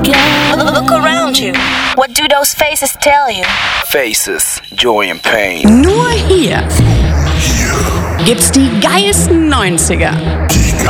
again. Look around you. What do those faces tell you? Faces, Joy and Pain. Nur hier gibt's die geilsten 90er.